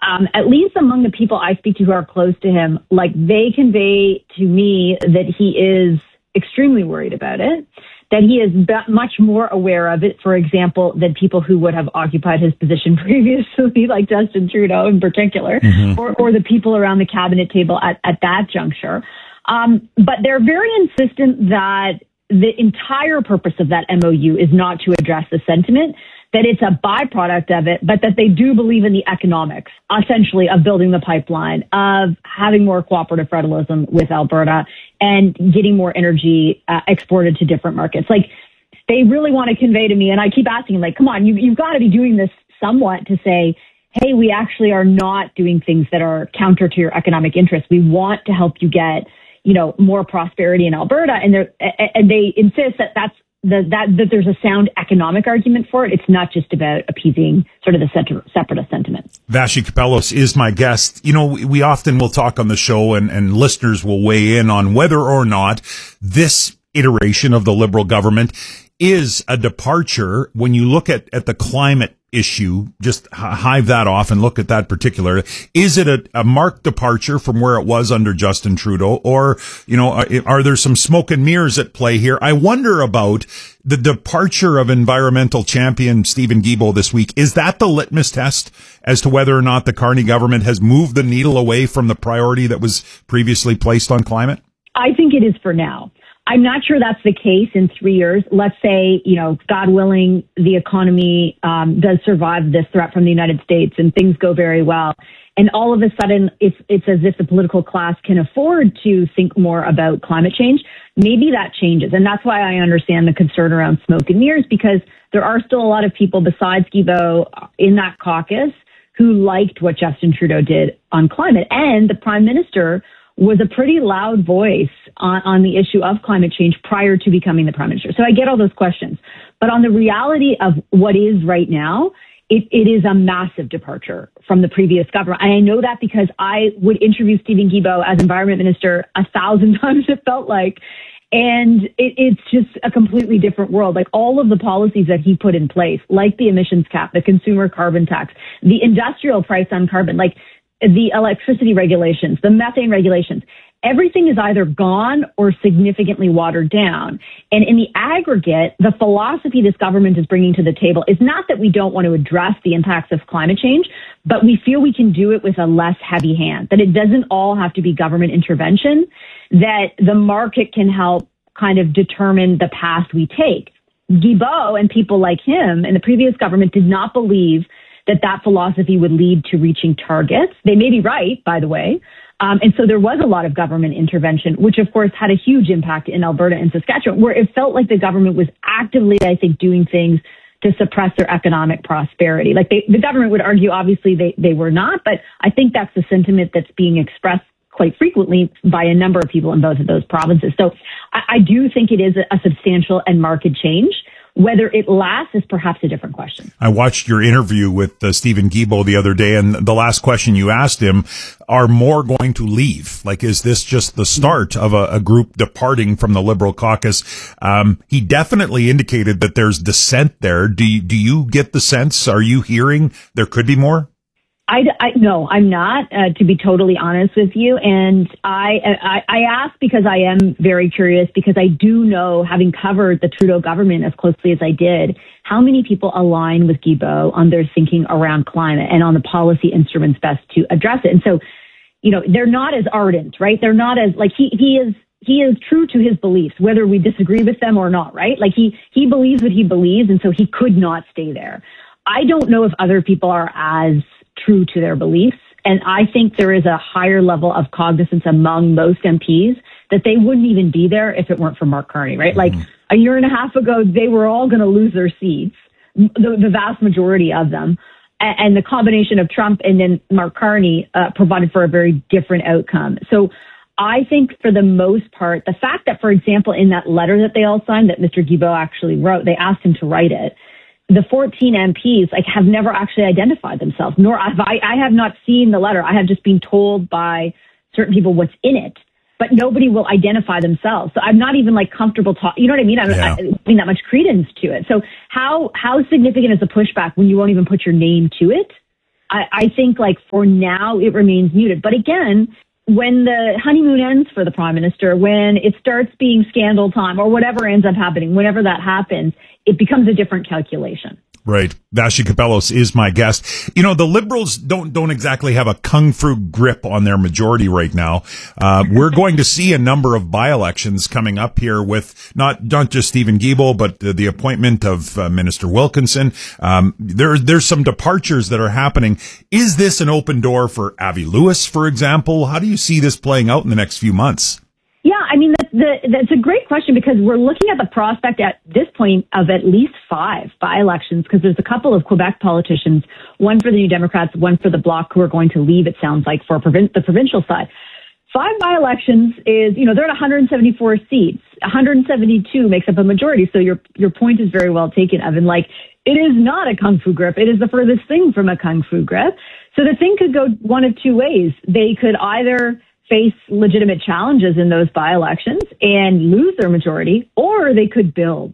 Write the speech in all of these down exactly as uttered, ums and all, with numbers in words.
um, at least among the people I speak to who are close to him, like they convey to me that he is extremely worried about it, that he is much more aware of it, for example, than people who would have occupied his position previously, like Justin Trudeau in particular, mm-hmm. or, or the people around the cabinet table at, at that juncture. Um, but they're very insistent that the entire purpose of that M O U is not to address the sentiment, that it's a byproduct of it, but that they do believe in the economics, essentially, of building the pipeline, of having more cooperative federalism with Alberta, and getting more energy uh, exported to different markets. Like, they really want to convey to me, and I keep asking, like, come on, you, you've got to be doing this somewhat to say, hey, we actually are not doing things that are counter to your economic interests. We want to help you get, you know, more prosperity in Alberta, and they and they insist that that's the, that that there's a sound economic argument for it. It's not just about appeasing sort of the center, separatist sentiment. Vassy Kapelos is my guest. You know, we, we often will talk on the show, and, and listeners will weigh in on whether or not this iteration of the Liberal government is a departure when you look at, at the climate issue. Just hive that off and look at that particular. Is it a, a marked departure from where it was under Justin Trudeau, or, you know, are, are there some smoke and mirrors at play here? I wonder about the departure of environmental champion Steven Guilbeault this week. Is that the litmus test as to whether or not the Carney government has moved the needle away from the priority that was previously placed on climate? I think it is for now. I'm not sure that's the case in three years. Let's say, you know, God willing, the economy um, does survive this threat from the United States and things go very well. And all of a sudden, it's, it's as if the political class can afford to think more about climate change. Maybe that changes. And that's why I understand the concern around smoke and mirrors, because there are still a lot of people besides Guilbeault in that caucus who liked what Justin Trudeau did on climate. And the Prime Minister was a pretty loud voice on, on the issue of climate change prior to becoming the Prime Minister. So I get all those questions. But on the reality of what is right now, it, it is a massive departure from the previous government. And I know that because I would interview Steven Guilbeault as Environment Minister a thousand times, it felt like. And it, it's just a completely different world. Like all of the policies that he put in place, like the emissions cap, the consumer carbon tax, the industrial price on carbon, like the electricity regulations, the methane regulations, everything is either gone or significantly watered down. And in the aggregate, the philosophy this government is bringing to the table is not that we don't want to address the impacts of climate change, but we feel we can do it with a less heavy hand, that it doesn't all have to be government intervention, that the market can help kind of determine the path we take. Guilbeault and people like him and the previous government did not believe that that philosophy would lead to reaching targets. They may be right, by the way. Um, and so there was a lot of government intervention, which of course had a huge impact in Alberta and Saskatchewan, where it felt like the government was actively, I think, doing things to suppress their economic prosperity. Like they, the government would argue, obviously, they, they were not, but I think that's the sentiment that's being expressed quite frequently by a number of people in both of those provinces. So I, I do think it is a, a substantial and marked change. Whether it lasts is perhaps a different question. I watched your interview with uh, Steven Guilbeault the other day, and the last question you asked him, are more going to leave? Like, is this just the start of a, a group departing from the Liberal caucus? Um, he definitely indicated that there's dissent there. Do you, do you get the sense, are you hearing there could be more? I, I, no, I'm not, uh, to be totally honest with you. And I, I, I ask because I am very curious, because I do know, having covered the Trudeau government as closely as I did, how many people align with Guilbeault on their thinking around climate and on the policy instruments best to address it. And so, you know, they're not as ardent, right? They're not as, like, he, he is, he is true to his beliefs, whether we disagree with them or not, right? Like he, he believes what he believes. And so he could not stay there. I don't know if other people are as true to their beliefs. And I think there is a higher level of cognizance among most M Ps that they wouldn't even be there if it weren't for Mark Carney, right? Mm-hmm. Like a year and a half ago, they were all going to lose their seats, the, the vast majority of them. And, and the combination of Trump and then Mark Carney uh, provided for a very different outcome. So I think for the most part, the fact that, for example, in that letter that they all signed that Mister Guilbeault actually wrote, they asked him to write it. The fourteen M Ps like have never actually identified themselves, nor have I, I have not seen the letter. I have just been told by certain people what's in it, but nobody will identify themselves. So I'm not even like comfortable talking. You know what I mean? I'm yeah. not putting that much credence to it. So how how significant is the pushback when you won't even put your name to it? I, I think like for now it remains muted. But again, when the honeymoon ends for the prime minister, when it starts being scandal time or whatever ends up happening, whenever that happens, it becomes a different calculation. Right. Vassy Kapelos is my guest. You know, the Liberals don't don't exactly have a kung fu grip on their majority right now. Uh, we're going to see a number of by-elections coming up here with not not just Stephen Guilbeault, but the, the appointment of uh, Minister Wilkinson. Um, there, there's some departures that are happening. Is this an open door for Avi Lewis, for example? How do you see this playing out in the next few months? Yeah, I mean, that's, the, that's a great question because we're looking at the prospect at this point of at least five by-elections because there's a couple of Quebec politicians, one for the New Democrats, one for the Bloc, who are going to leave, it sounds like, for provin- the provincial side. Five by-elections is, you know, they're at one hundred seventy-four seats. one hundred seventy-two makes up a majority, so your your point is very well taken, Evan. Like, it is not a kung fu grip. It is the furthest thing from a kung fu grip. So the thing could go one of two ways. They could either face legitimate challenges in those by-elections and lose their majority, or they could build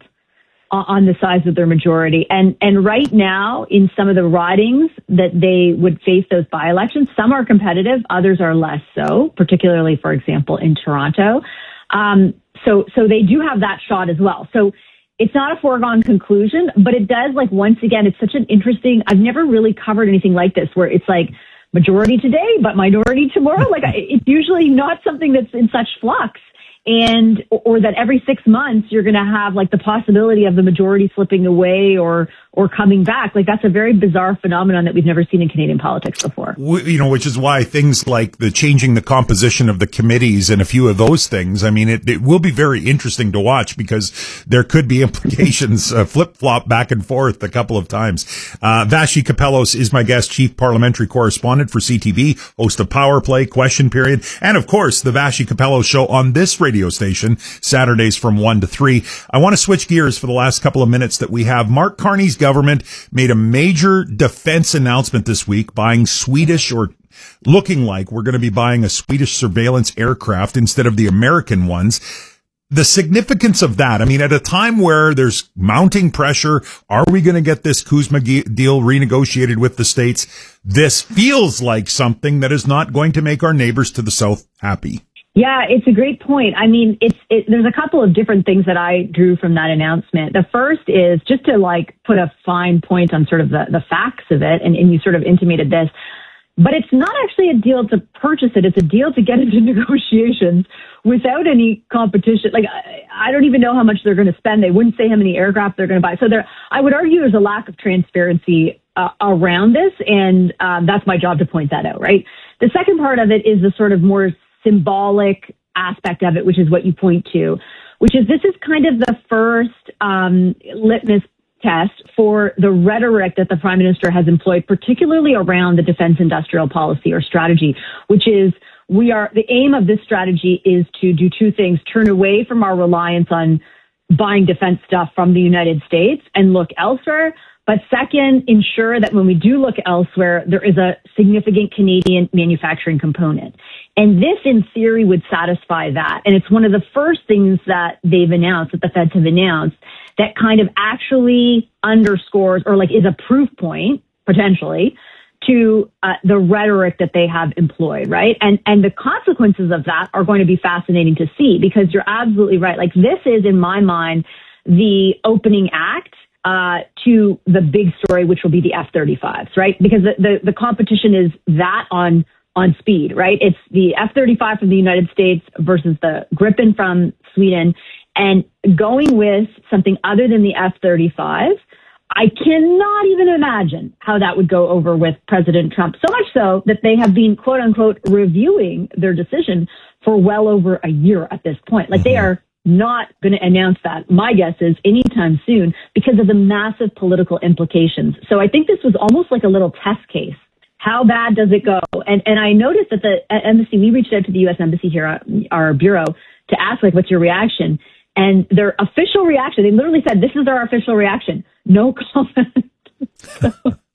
on the size of their majority. And and right now, in some of the ridings that they would face those by-elections, some are competitive, others are less so, particularly, for example, in Toronto. Um, so so they do have that shot as well. So it's not a foregone conclusion, but it does, like, once again, it's such an interesting, I've never really covered anything like this where it's like, majority today, but minority tomorrow. Like, it's usually not something that's in such flux. And, or that every six months you're going to have like the possibility of the majority slipping away or, or coming back. Like, that's a very bizarre phenomenon that we've never seen in Canadian politics before. You know, which is why things like the changing the composition of the committees and a few of those things, I mean, it, it will be very interesting to watch because there could be implications, uh, flip-flop back and forth a couple of times. Uh, Vassy Kapelos is my guest, chief parliamentary correspondent for C T V, host of Power Play, Question Period, and of course, the Vassy Kapelos Show on this radio station, Saturdays from one to three. I want to switch gears for the last couple of minutes that we have. Mark Carney's government made a major defense announcement this week, buying Swedish or looking like we're going to be buying a Swedish surveillance aircraft instead of the American ones. The significance of that, I mean, at a time where there's mounting pressure, are we going to get this Kuzma deal renegotiated with the states? This feels like something that is not going to make our neighbors to the south happy. Yeah, it's a great point. I mean, it's it, there's a couple of different things that I drew from that announcement. The first is just to like put a fine point on sort of the, the facts of it, and, and you sort of intimated this, but it's not actually a deal to purchase it. It's a deal to get into negotiations without any competition. Like, I, I don't even know how much they're going to spend. They wouldn't say how many aircraft they're going to buy. So there, I would argue there's a lack of transparency uh, around this, and um, that's my job to point that out, right? The second part of it is the sort of more symbolic aspect of it, which is what you point to, which is this is kind of the first um, litmus test for the rhetoric that the Prime Minister has employed, particularly around the defense industrial policy or strategy, which is we are the aim of this strategy is to do two things: turn away from our reliance on buying defense stuff from the United States and look elsewhere. But second, ensure that when we do look elsewhere, there is a significant Canadian manufacturing component. And this, in theory, would satisfy that. And it's one of the first things that they've announced, that the Feds have announced, that kind of actually underscores or like is a proof point, potentially, to uh, the rhetoric that they have employed, right? And and the consequences of that are going to be fascinating to see, because you're absolutely right. Like, this is, in my mind, the opening act uh, to the big story, which will be the F thirty-fives, right? Because the, the, the competition is that on on speed, right? It's the F thirty-five from the United States versus the Gripen from Sweden. And going with something other than the F thirty-five, I cannot even imagine how that would go over with President Trump. So much so that they have been, quote unquote, reviewing their decision for well over a year at this point. Like, they are not going to announce that, my guess is, anytime soon, because of the massive political implications. So I think this was almost like a little test case. How bad does it go? And and I noticed that the embassy, we reached out to the U S Embassy here, our, our bureau, to ask, like, what's your reaction? And their official reaction, they literally said, this is our official reaction. No comment. so,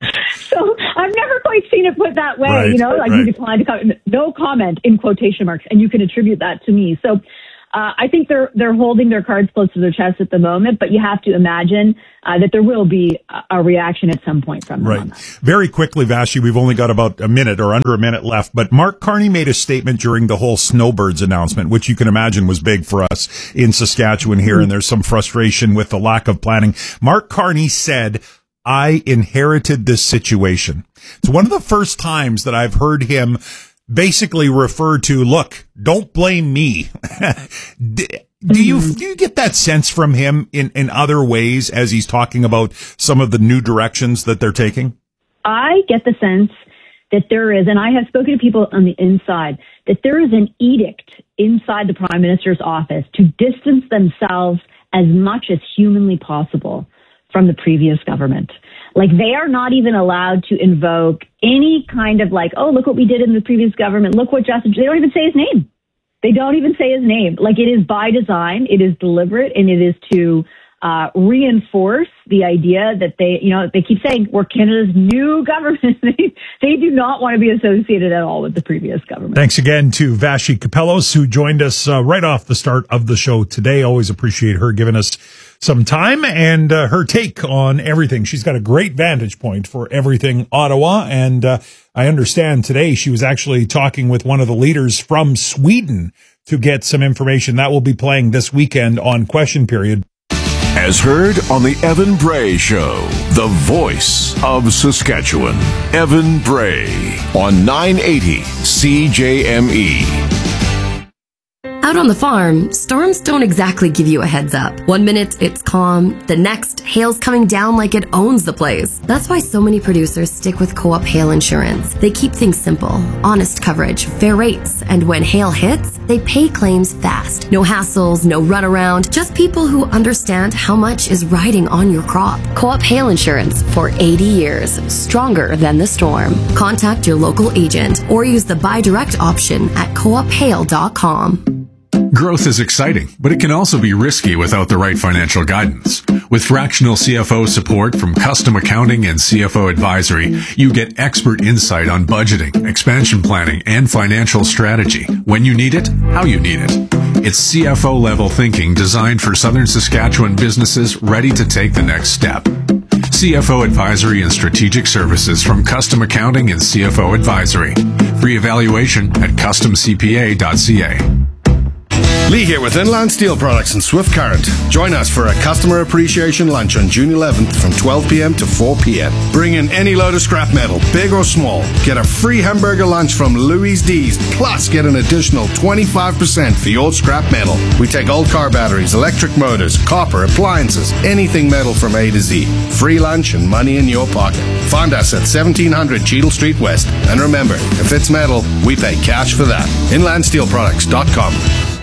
so I've never quite seen it put that way, right, you know, like, right. you declined to comment, no comment in quotation marks, and you can attribute that to me. So Uh, I think they're they're holding their cards close to their chest at the moment, but you have to imagine uh, that there will be a, a reaction at some point from them. Right. On that. Very quickly, Vassy, we've only got about a minute or under a minute left, but Mark Carney made a statement during the whole snowbirds announcement, which you can imagine was big for us in Saskatchewan here, and there's some frustration with the lack of planning. Mark Carney said, "I inherited this situation." It's one of the first times that I've heard him basically refer to, look, don't blame me. do, do you do you get that sense from him in, in other ways as he's talking about some of the new directions that they're taking? I get the sense that there is, and I have spoken to people on the inside, that there is an edict inside the Prime Minister's office to distance themselves as much as humanly possible from the previous government. Like, they are not even allowed to invoke any kind of like, oh, look what we did in the previous government. Look what Justin, they don't even say his name. They don't even say his name. Like, it is by design. It is deliberate, and it is to uh, reinforce the idea that they, you know, they keep saying we're Canada's new government. they, they do not want to be associated at all with the previous government. Thanks again to Vassy Kapelos, who joined us uh, right off the start of the show today. Always appreciate her giving us some time and uh, her take on everything. She's got a great vantage point for everything Ottawa. And uh, I understand today she was actually talking with one of the leaders from Sweden to get some information. That will be playing this weekend on Question Period. As heard on the Evan Bray Show, the voice of Saskatchewan. Evan Bray on nine eighty C J M E. Out on the farm, storms don't exactly give you a heads up. One minute it's calm, the next hail's coming down like it owns the place. That's why so many producers stick with Co-op Hail Insurance. They keep things simple, honest coverage, fair rates, and when hail hits, they pay claims fast. No hassles, no runaround, just people who understand how much is riding on your crop. Co-op Hail Insurance for eighty years, stronger than the storm. Contact your local agent or use the buy direct option at co op hail dot com. Growth is exciting, but it can also be risky without the right financial guidance. With fractional C F O support from Custom Accounting and C F O Advisory, you get expert insight on budgeting, expansion planning, and financial strategy. When you need it, how you need it. It's C F O-level thinking designed for Southern Saskatchewan businesses ready to take the next step. C F O Advisory and Strategic Services from Custom Accounting and C F O Advisory. Free evaluation at custom c p a dot c a. Lee here with Inland Steel Products and Swift Current. Join us for a customer appreciation lunch on June eleventh from twelve p.m. to four p.m. Bring in any load of scrap metal, big or small. Get a free hamburger lunch from Louis D's, plus get an additional twenty-five percent for your scrap metal. We take old car batteries, electric motors, copper, appliances, anything metal from A to Z. Free lunch and money in your pocket. Find us at seventeen hundred Cheadle Street West. And remember, if it's metal, we pay cash for that. inland steel products dot com.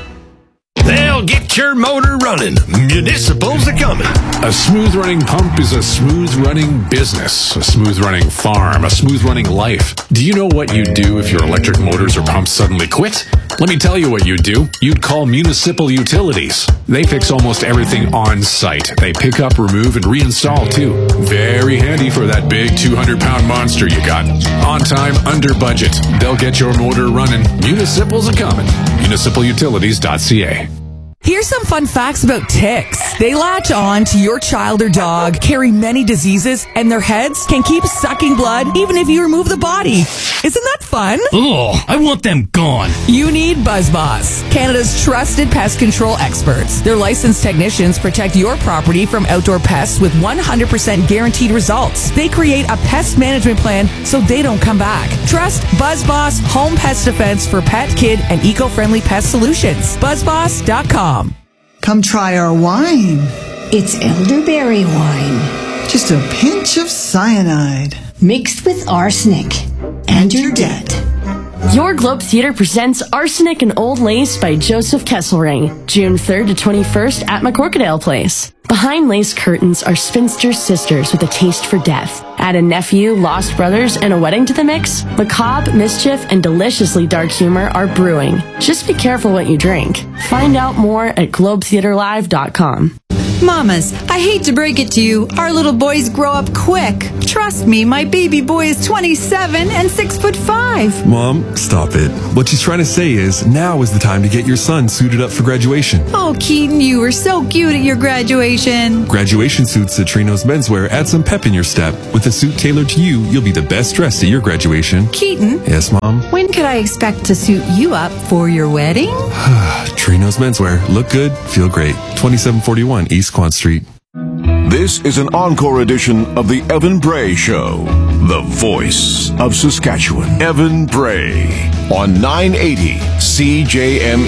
They'll get your motor running. Municipals are coming. A smooth-running pump is a smooth-running business, a smooth-running farm, a smooth-running life. Do you know what you'd do if your electric motors or pumps suddenly quit? Let me tell you what you'd do. You'd call Municipal Utilities. They fix almost everything on site. They pick up, remove, and reinstall, too. Very handy for that big two hundred pound monster you got. On time, under budget. They'll get your motor running. Municipals are coming. municipal utilities dot c a. Here's some fun facts about ticks. They latch on to your child or dog, carry many diseases, and their heads can keep sucking blood even if you remove the body. Isn't that fun? Oh, I want them gone. You need BuzzBoss, Canada's trusted pest control experts. Their licensed technicians protect your property from outdoor pests with one hundred percent guaranteed results. They create a pest management plan so they don't come back. Trust BuzzBoss Home Pest Defense for pet, kid, and eco-friendly pest solutions. buzz boss dot com. Come try our wine. It's elderberry wine. Just a pinch of cyanide. Mixed with arsenic. And you're dead. Your Globe Theatre presents Arsenic and Old Lace by Joseph Kesselring, June third to twenty-first at McCorkadale Place. Behind lace curtains are spinster sisters with a taste for death. Add a nephew, lost brothers, and a wedding to the mix. Macabre, mischief, and deliciously dark humor are brewing. Just be careful what you drink. Find out more at globe theatre live dot com. Mamas, I hate to break it to you, our little boys grow up quick. Trust me, my baby boy is twenty-seven and six foot five. Mom, stop it. What she's trying to say is, now is the time to get your son suited up for graduation. Oh, Keaton, you were so cute at your graduation. Graduation suits at Trino's Menswear add some pep in your step. With a suit tailored to you, you'll be the best dressed at your graduation. Keaton? Yes, Mom? When could I expect to suit you up for your wedding? Trino's Menswear. Look good, feel great. twenty-seven forty-one East Quant Street. This is an encore edition of the Evan Bray Show, the voice of Saskatchewan. Evan Bray on nine eighty C J M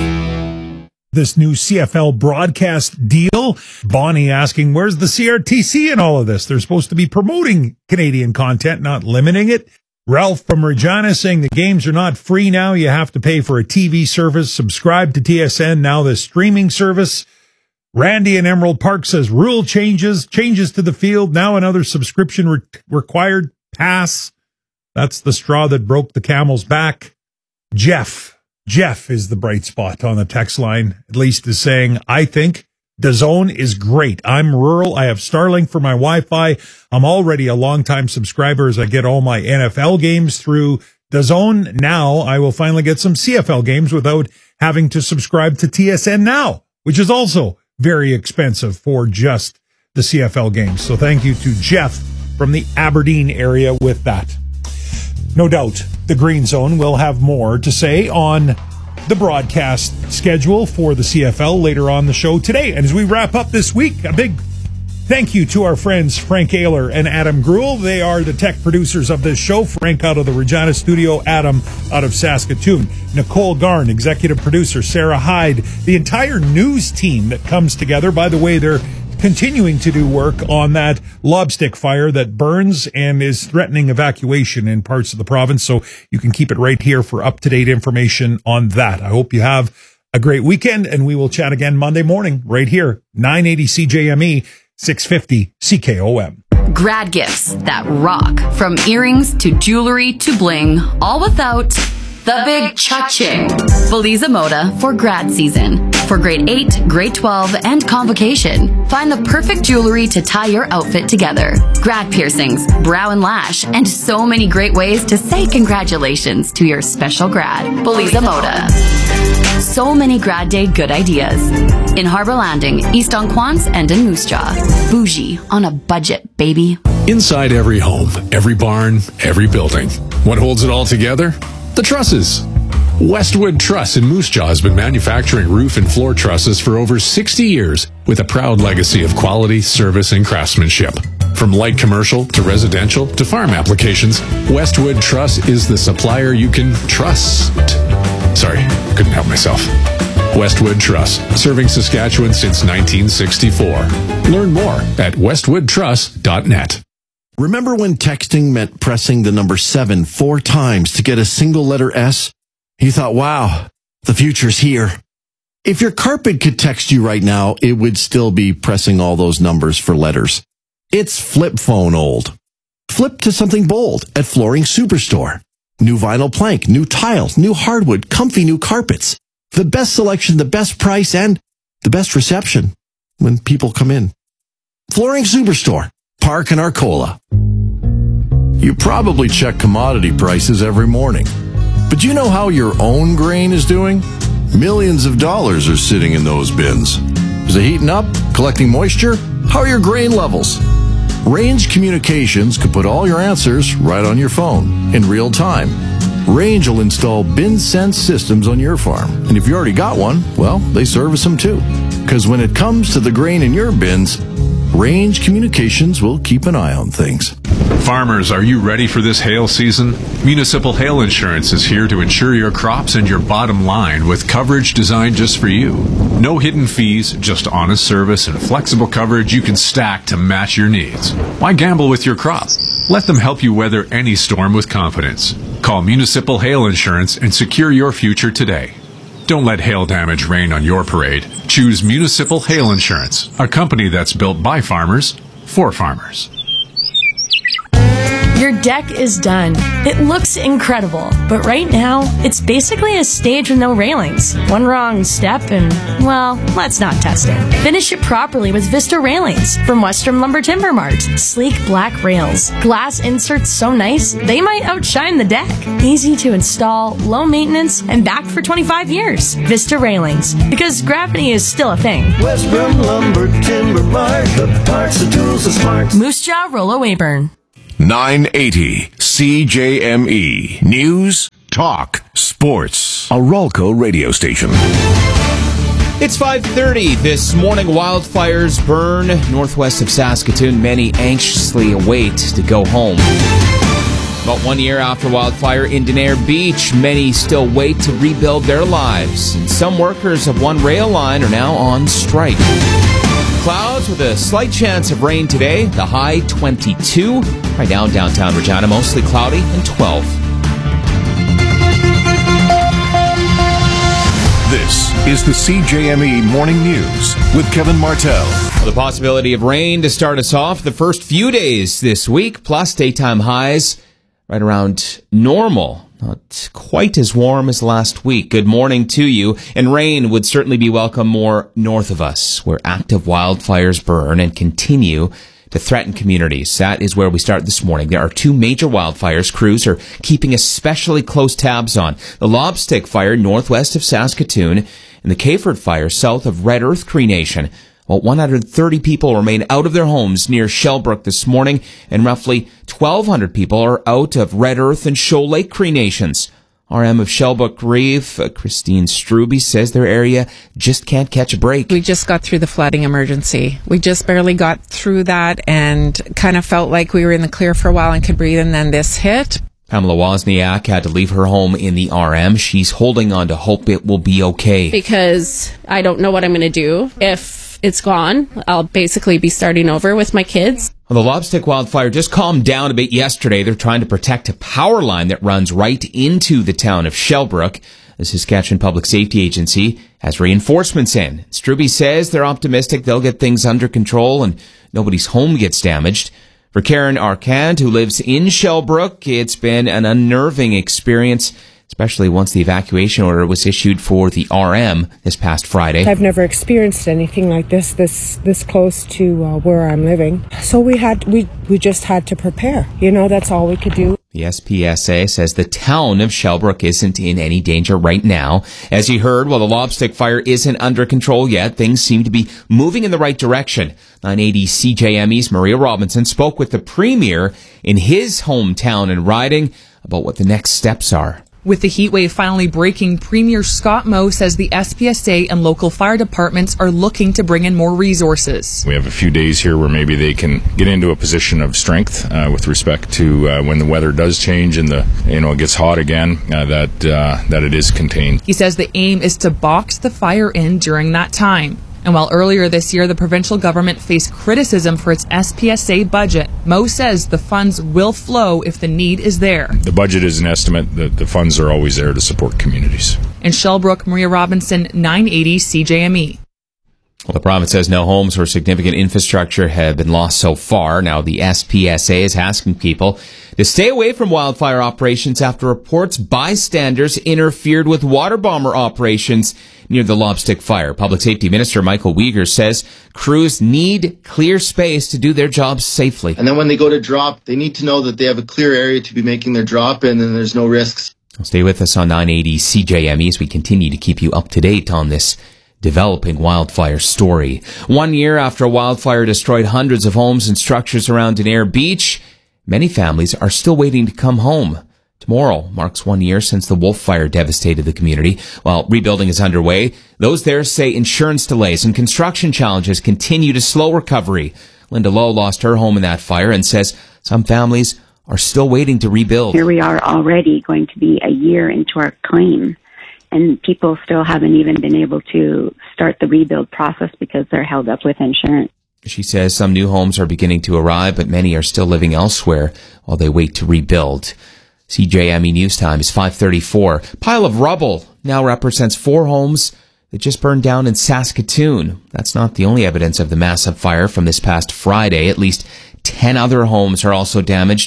E. This new C F L broadcast deal. Bonnie asking, where's the C R T C in all of this? They're supposed to be promoting Canadian content, not limiting it. Ralph from Regina saying the games are not free now. You have to pay for a T V service. Subscribe to T S N, now the streaming service. Randy in Emerald Park says rule changes, changes to the field. Now another subscription re- required. Pass. That's the straw that broke the camel's back. Jeff. Jeff is the bright spot on the text line, at least is saying, I think DAZN is great. I'm rural. I have Starlink for my Wi-Fi. I'm already a longtime subscriber as I get all my N F L games through DAZN. Now I will finally get some C F L games without having to subscribe to T S N Now, which is also very expensive for just the C F L games. So thank you to Jeff from the Aberdeen area with that. No doubt the Green Zone will have more to say on the broadcast schedule for the C F L later on the show today. And as we wrap up this week, a big thank you to our friends Frank Ayler and Adam Gruel. They are the tech producers of this show. Frank out of the Regina studio, Adam out of Saskatoon. Nicole Garn, executive producer, Sarah Hyde, the entire news team that comes together. By the way, they're continuing to do work on that lobstick fire that burns and is threatening evacuation in parts of the province. So you can keep it right here for up-to-date information on that. I hope you have a great weekend, and we will chat again Monday morning right here, nine eighty C J M E, six fifty C K O M. Grad gifts that rock, from earrings to jewelry to bling, all without the big cha-ching. Belize Moda for grad season. For grade eight, grade twelve, and convocation. Find the perfect jewelry to tie your outfit together. Grad piercings, brow and lash, and so many great ways to say congratulations to your special grad. Belize Moda. So many grad day good ideas. In Harbour Landing, East on Quants, and in Moose Jaw. Bougie on a budget, baby. Inside every home, every barn, every building. What holds it all together? The trusses. Westwood Truss in Moose Jaw has been manufacturing roof and floor trusses for over sixty years with a proud legacy of quality, service, and craftsmanship. From light commercial to residential to farm applications, Westwood Truss is the supplier you can trust. Sorry, couldn't help myself. Westwood Truss, serving Saskatchewan since nineteen sixty-four. Learn more at westwood truss dot net. Remember when texting meant pressing the number seven four times to get a single letter S? You thought, wow, the future's here. If your carpet could text you right now, it would still be pressing all those numbers for letters. It's flip phone old. Flip to something bold at Flooring Superstore. New vinyl plank, new tiles, new hardwood, comfy new carpets. The best selection, the best price, and the best reception when people come in. Flooring Superstore, Park and Arcola. You probably check commodity prices every morning. But do you know how your own grain is doing? Millions of dollars are sitting in those bins. Is it heating up? Collecting moisture? How are your grain levels? Range Communications could put all your answers right on your phone in real time. Range will install bin sense systems on your farm. And if you already got one, well, they service them too. Because when it comes to the grain in your bins, Range Communications will keep an eye on things. Farmers, are you ready for this hail season? Municipal Hail Insurance is here to insure your crops and your bottom line with coverage designed just for you. No hidden fees, just honest service and flexible coverage you can stack to match your needs. Why gamble with your crop? Let them help you weather any storm with confidence. Call Municipal Hail Insurance and secure your future today. Don't let hail damage rain on your parade. Choose Municipal Hail Insurance, a company that's built by farmers, for farmers. Your deck is done. It looks incredible, but right now, it's basically a stage with no railings. One wrong step and, well, let's not test it. Finish it properly with Vista Railings from Western Lumber Timber Mart. Sleek black rails. Glass inserts so nice, they might outshine the deck. Easy to install, low maintenance, and backed for twenty-five years. Vista Railings, because gravity is still a thing. Western Lumber Timber Mart, the parts, the tools, the smarts. Moose Jaw, Rollo Weyburn. nine eighty C J M E. News, talk, sports. A Ralco radio station. It's five thirty. This morning, wildfires burn northwest of Saskatoon. Many anxiously await to go home. About one year after wildfire in Denair Beach, many still wait to rebuild their lives. And some workers of one rail line are now on strike. Clouds with a slight chance of rain today. The high twenty-two. Right now in downtown Regina, mostly cloudy and twelve. This is the C J M E Morning News with Kevin Martell. Well, the possibility of rain to start us off the first few days this week, plus daytime highs right around normal. Not quite as warm as last week. Good morning to you. And rain would certainly be welcome more north of us, where active wildfires burn and continue to threaten communities. That is where we start this morning. There are two major wildfires crews are keeping especially close tabs on. The Lobstick Fire northwest of Saskatoon and the Cayford Fire south of Red Earth Cree Nation. Well, one hundred thirty people remain out of their homes near Shellbrook this morning, and roughly twelve hundred people are out of Red Earth and Shoal Lake Cree Nations. R M of Shellbrook Reeve, uh, Christine Struby, says their area just can't catch a break. We just got through the flooding emergency. We just barely got through that and kind of felt like we were in the clear for a while and could breathe, and then this hit. Pamela Wozniak had to leave her home in the R M. She's holding on to hope it will be okay. Because I don't know what I'm going to do. If it's gone, I'll basically be starting over with my kids. Well, the Lobstick wildfire just calmed down a bit yesterday. They're trying to protect a power line that runs right into the town of Shellbrook. The Saskatchewan Public Safety Agency has reinforcements in. Struby says they're optimistic they'll get things under control and nobody's home gets damaged. For Karen Arcand, who lives in Shellbrook, it's been an unnerving experience, especially once the evacuation order was issued for the R M this past Friday. I've never experienced anything like this, this this close to uh, where I'm living. So we had we we just had to prepare. You know, that's all we could do. The S P S A says the town of Shellbrook isn't in any danger right now. As you heard, while the Lobstick Fire isn't under control yet, things seem to be moving in the right direction. nine eighty C J M E's Maria Robinson spoke with the Premier in his hometown and riding about what the next steps are. With the heat wave finally breaking, Premier Scott Moe says the S P S A and local fire departments are looking to bring in more resources. We have a few days here where maybe they can get into a position of strength uh, with respect to uh, when the weather does change and the you know it gets hot again, uh, that uh, that it is contained. He says the aim is to box the fire in during that time. And while earlier this year the provincial government faced criticism for its S P S A budget, Moe says the funds will flow if the need is there. The budget is an estimate. The, the funds are always there to support communities. In Shellbrook, Maria Robinson, nine eighty C J M E. Well, the province says no homes or significant infrastructure have been lost so far. Now, the S P S A is asking people to stay away from wildfire operations after reports bystanders interfered with water bomber operations near the Lobstick Fire. Public Safety Minister Michael Uyghur says crews need clear space to do their jobs safely. And then when they go to drop, they need to know that they have a clear area to be making their drop in and there's no risks. Stay with us on nine eighty C J M E as we continue to keep you up to date on this developing wildfire story. One year after a wildfire destroyed hundreds of homes and structures around Denair Beach, many families are still waiting to come home. Tomorrow marks one year since the Wolf Fire devastated the community. While rebuilding is underway, those there say insurance delays and construction challenges continue to slow recovery. Linda Lowe lost her home in that fire and says some families are still waiting to rebuild. Here we are already going to be a year into our claim, and people still haven't even been able to start the rebuild process because they're held up with insurance. She says some new homes are beginning to arrive, but many are still living elsewhere while they wait to rebuild. C J M E News Time is five thirty-four. Pile of rubble now represents four homes that just burned down in Saskatoon. That's not the only evidence of the massive fire from this past Friday. At least ten other homes are also damaged.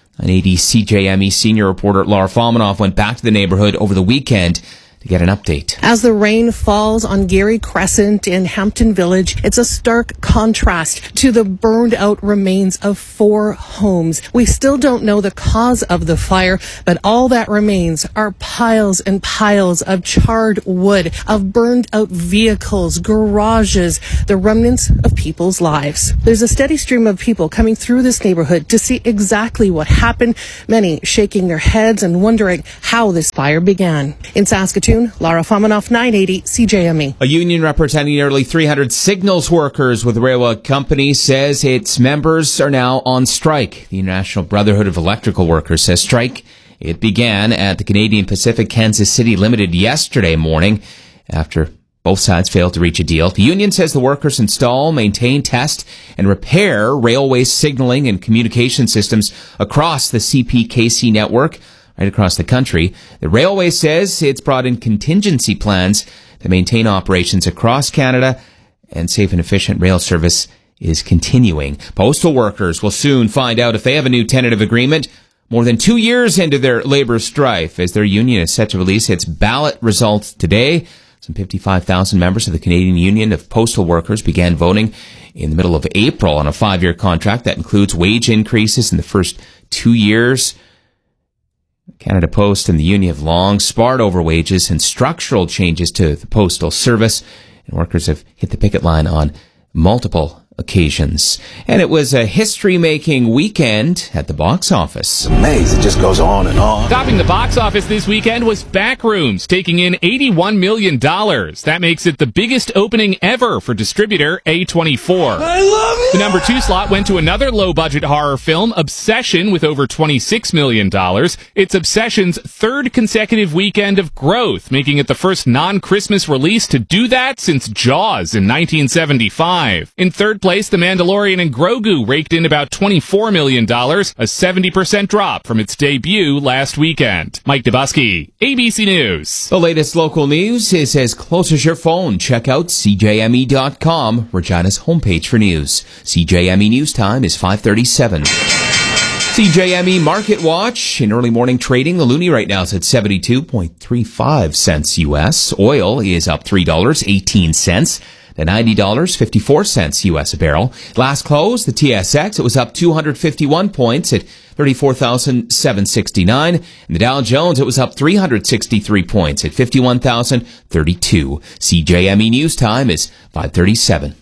nine eighty C J M E senior reporter Laura Fominov went back to the neighborhood over the weekend to get an update. As the rain falls on Gary Crescent in Hampton Village, it's a stark contrast to the burned out remains of four homes. We still don't know the cause of the fire, but all that remains are piles and piles of charred wood, of burned out vehicles, garages, the remnants of people's lives. There's a steady stream of people coming through this neighborhood to see exactly what happened, many shaking their heads and wondering how this fire began. In Saskatoon, Laura Fominov, nine eighty C J M E. A union representing nearly three hundred signals workers with the railway company says its members are now on strike. The International Brotherhood of Electrical Workers says strike. It began at the Canadian Pacific Kansas City Limited yesterday morning after both sides failed to reach a deal. The union says the workers install, maintain, test, and repair railway signaling and communication systems across the C P K C network right across the country. The railway says it's brought in contingency plans to maintain operations across Canada, and safe and efficient rail service is continuing. Postal workers will soon find out if they have a new tentative agreement more than two years into their labor strife, as their union is set to release its ballot results today. Some fifty-five thousand members of the Canadian Union of Postal Workers began voting in the middle of April on a five-year contract that includes wage increases in the first two years. Canada Post and the union have long sparred over wages and structural changes to the postal service, and workers have hit the picket line on multiple occasions. And it was a history-making weekend at the box office. Amazing. It just goes on and on. Topping the box office this weekend was Backrooms, taking in eighty-one million dollars. That makes it the biggest opening ever for distributor A twenty-four. I love it! The number two slot went to another low-budget horror film, Obsession, with over twenty-six million dollars. It's Obsession's third consecutive weekend of growth, making it the first non-Christmas release to do that since Jaws in nineteen seventy-five. In third place, The Mandalorian and Grogu raked in about twenty-four million dollars, a seventy percent drop from its debut last weekend. Mike Dubusky, A B C News. The latest local news is as close as your phone. Check out C J M E dot com, Regina's homepage for news. C J M E News Time is five thirty-seven. C J M E Market Watch. In early morning trading, the loonie right now is at seventy-two point three five cents U S. Oil is up three dollars and eighteen cents. At ninety dollars and fifty-four cents U S a barrel. Last close, the T S X, it was up two hundred fifty-one points at thirty-four thousand seven hundred sixty-nine. And the Dow Jones, it was up three hundred sixty-three points at fifty-one thousand thirty-two. C J M E News Time is five thirty-seven.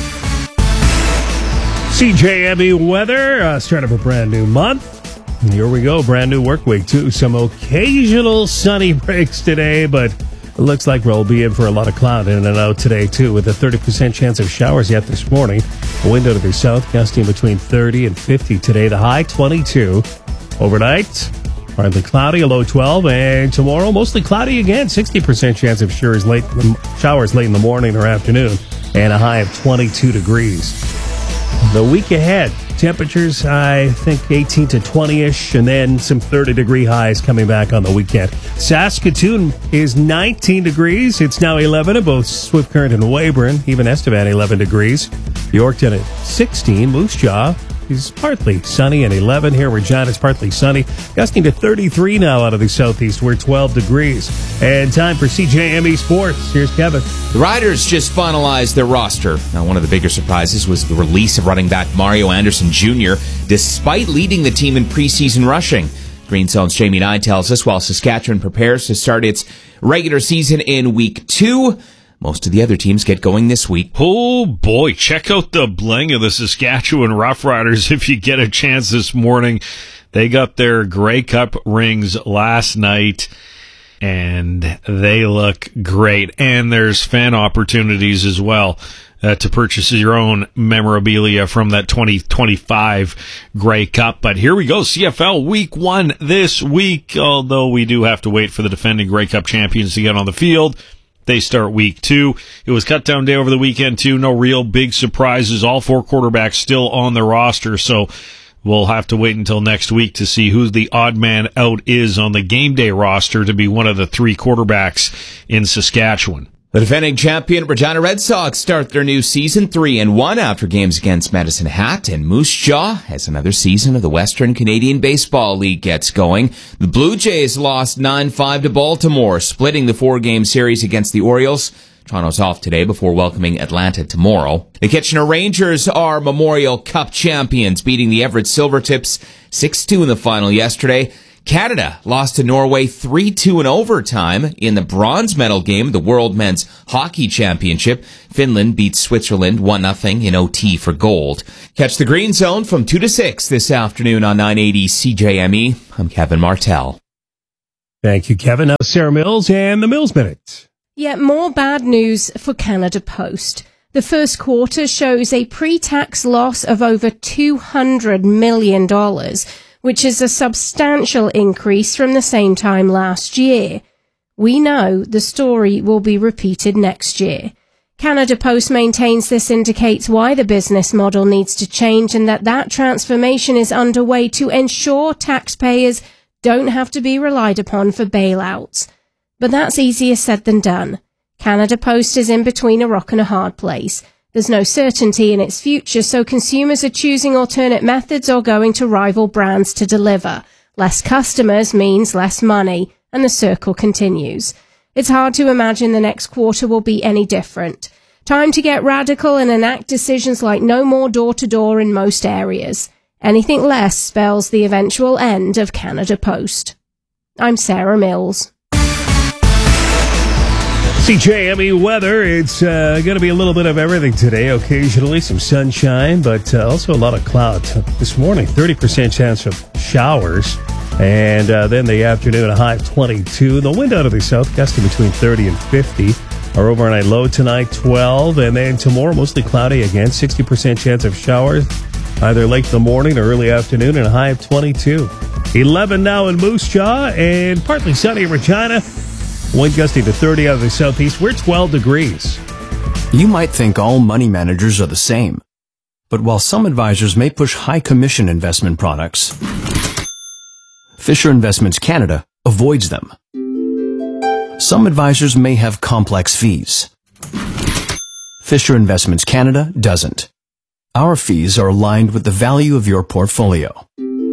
C J M E weather, uh, start of a brand new month. And here we go, brand new work week too. Some occasional sunny breaks today, but it looks like we'll be in for a lot of cloud in and out today, too, with a thirty percent chance of showers yet this morning. A wind out of the south, gusting between thirty and fifty today. The high, twenty-two. Overnight, partly cloudy, a low twelve. And tomorrow, mostly cloudy again. sixty percent chance of showers late, showers late in the morning or afternoon. And a high of twenty-two degrees. The week ahead, temperatures, I think eighteen to twenty-ish, and then some thirty-degree highs coming back on the weekend. Saskatoon is nineteen degrees. It's now eleven at both Swift Current and Weyburn. Even Estevan, eleven degrees. Yorkton at sixteen. Moose Jaw is partly sunny and eleven. Here, Regina is partly sunny. Gusting to thirty-three now out of the southeast. We're twelve degrees. And time for C J M E Sports. Here's Kevin. The Riders just finalized their roster. Now, one of the bigger surprises was the release of running back Mario Anderson Junior, despite leading the team in preseason rushing. Green Zone's Jamie Nye tells us while Saskatchewan prepares to start its regular season in week two, most of the other teams get going this week. Oh boy, check out the bling of the Saskatchewan Roughriders if you get a chance this morning. They got their Grey Cup rings last night, and they look great. And there's fan opportunities as well uh, to purchase your own memorabilia from that twenty twenty-five Grey Cup. But here we go, C F L Week one this week, although we do have to wait for the defending Grey Cup champions to get on the field. They start week two. It was cut down day over the weekend, too. No real big surprises. All four quarterbacks still on the roster, so we'll have to wait until next week to see who the odd man out is on the game day roster to be one of the three quarterbacks in Saskatchewan. The defending champion Regina Red Sox start their new season three and one after games against Medicine Hat and Moose Jaw as another season of the Western Canadian Baseball League gets going. The Blue Jays lost nine five to Baltimore, splitting the four-game series against the Orioles. Toronto's off today before welcoming Atlanta tomorrow. The Kitchener Rangers are Memorial Cup champions, beating the Everett Silvertips six two in the final yesterday. Canada lost to Norway three two in overtime in the bronze medal game of the World Men's Hockey Championship. Finland beat Switzerland one nothing in O T for gold. Catch the Green Zone from two to six this afternoon on nine eighty C J M E. I'm Kevin Martell. Thank you, Kevin. Now Sarah Mills and the Mills Minute. Yet more bad news for Canada Post. The first quarter shows a pre-tax loss of over two hundred million dollars, which is a substantial increase from the same time last year. We know the story will be repeated next year. Canada Post maintains this indicates why the business model needs to change and that that transformation is underway to ensure taxpayers don't have to be relied upon for bailouts. But that's easier said than done. Canada Post is in between a rock and a hard place. There's no certainty in its future, so consumers are choosing alternate methods or going to rival brands to deliver. Less customers means less money, and the circle continues. It's hard to imagine the next quarter will be any different. Time to get radical and enact decisions like no more door-to-door in most areas. Anything less spells the eventual end of Canada Post. I'm Sarah Mills. C J M E weather, it's uh, going to be a little bit of everything today. Occasionally some sunshine, but uh, also a lot of clouds. This morning, thirty percent chance of showers. And uh, then the afternoon, a high of twenty-two. The wind out of the south, gusting between thirty and fifty. Our overnight low tonight, twelve. And then tomorrow, mostly cloudy again. sixty percent chance of showers, either late in the morning or early afternoon, and a high of twenty-two. eleven now in Moose Jaw, and partly sunny in Regina. Wind gusting to thirty out of the southeast. We're twelve degrees. You might think all money managers are the same. But while some advisors may push high commission investment products, Fisher Investments Canada avoids them. Some advisors may have complex fees. Fisher Investments Canada doesn't. Our fees are aligned with the value of your portfolio.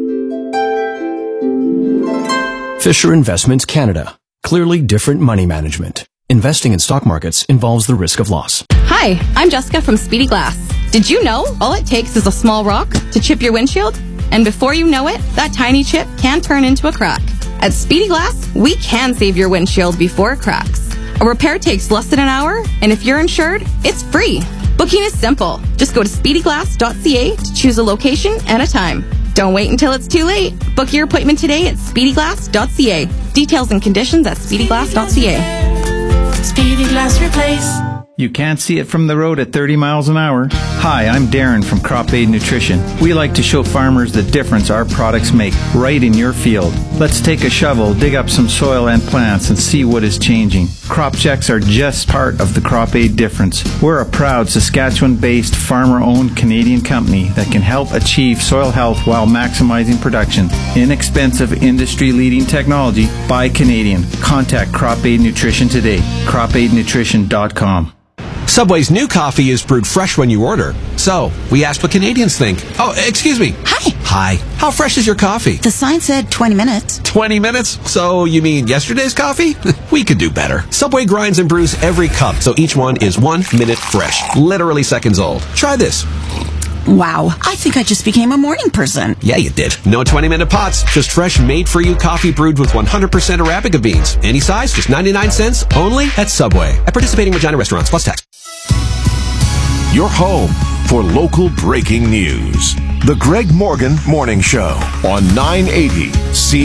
Fisher Investments Canada. Clearly different money management. Investing in stock markets involves the risk of loss. Hi, I'm Jessica from Speedy Glass. Did you know all it takes is a small rock to chip your windshield? And before you know it, that tiny chip can turn into a crack. At Speedy Glass, we can save your windshield before it cracks. A repair takes less than an hour, and if you're insured, it's free. Booking is simple. Just go to speedy glass dot c a to choose a location and a time. Don't wait until it's too late. Book your appointment today at speedy glass dot c a. Details and conditions at speedy glass dot c a. Speedy Glass Replace. You can't see it from the road at thirty miles an hour. Hi, I'm Darren from Crop Aid Nutrition. We like to show farmers the difference our products make right in your field. Let's take a shovel, dig up some soil and plants, and see what is changing. Crop checks are just part of the Crop Aid difference. We're a proud Saskatchewan-based, farmer-owned Canadian company that can help achieve soil health while maximizing production. Inexpensive, industry-leading technology by Canadian. Contact Crop Aid Nutrition today. crop aid nutrition dot com. Subway's new coffee is brewed fresh when you order. So, we asked what Canadians think. Oh, excuse me. Hi. Hi. How fresh is your coffee? The sign said twenty minutes. twenty minutes? So, you mean yesterday's coffee? We could do better. Subway grinds and brews every cup, so each one is one minute fresh. Literally seconds old. Try this. Wow, I think I just became a morning person. Yeah, you did. No twenty-minute pots, just fresh, made-for-you coffee brewed with one hundred percent Arabica beans. Any size, just ninety-nine cents, only at Subway. At participating Regina restaurants, plus tax. Your home for local breaking news. The Greg Morgan Morning Show on nine eighty C